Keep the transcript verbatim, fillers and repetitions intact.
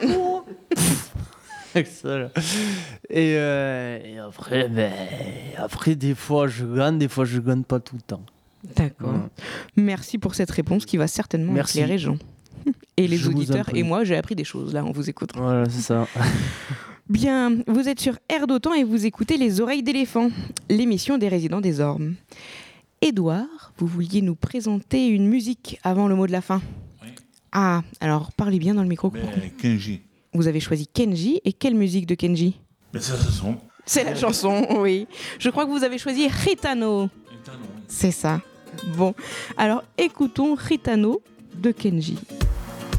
Excellent. Et, euh, et après, ben, après, des fois, je gagne, des fois, je gagne pas tout le temps. D'accord. Ouais. Merci pour cette réponse qui va certainement Merci. éclairer Jean. Et les Je vous en auditeurs prie. et moi, j'ai appris des choses là en vous écoutant. Voilà, c'est ça. Bien, vous êtes sur Air d'Otan et vous écoutez Les Oreilles d'éléphant, l'émission des résidents des Ormes. Édouard, vous vouliez nous présenter une musique avant le mot de la fin. Oui. Ah, alors parlez bien dans le micro. Ben, Kenji. Vous avez choisi Kenji, et quelle musique de Kenji ? Ben, c'est sa chanson. C'est la chanson, oui. Je crois que vous avez choisi Ritano. Gitano. C'est ça. Bon, alors écoutons Ritano de Kenji.